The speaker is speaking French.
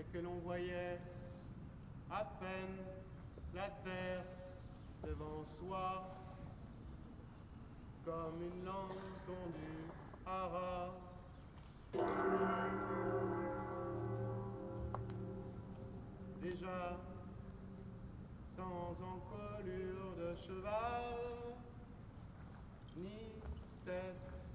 que l'on voyait à peine la terre devant soi, comme une langue tondue à ras. Déjà, sans encolure de cheval, ni tête